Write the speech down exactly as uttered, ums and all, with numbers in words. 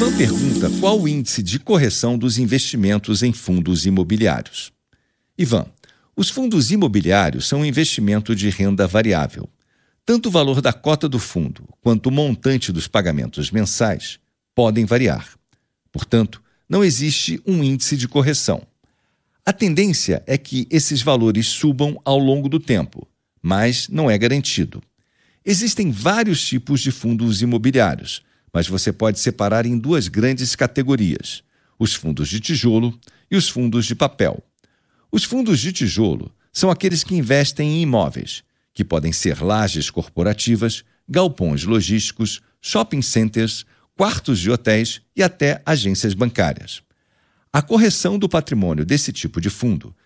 Ivan pergunta qual o índice de correção dos investimentos em fundos imobiliários. Ivan, os fundos imobiliários são um investimento de renda variável. Tanto o valor da cota do fundo quanto o montante dos pagamentos mensais podem variar. Portanto, não existe um índice de correção. A tendência é que esses valores subam ao longo do tempo, mas não é garantido. Existem vários tipos de fundos imobiliários, mas você pode separar em duas grandes categorias: os fundos de tijolo e os fundos de papel. Os fundos de tijolo são aqueles que investem em imóveis, que podem ser lajes corporativas, galpões logísticos, shopping centers, quartos de hotéis e até agências bancárias. A correção do patrimônio desse tipo de fundo